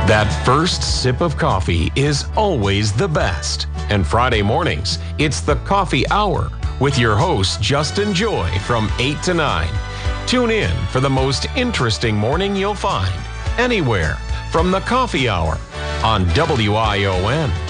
That first sip of coffee is always the best. And Friday mornings, it's the Coffee Hour with your host, Justin Joy, from 8 to 9. Tune in for the most interesting morning you'll find anywhere from the Coffee Hour on WION.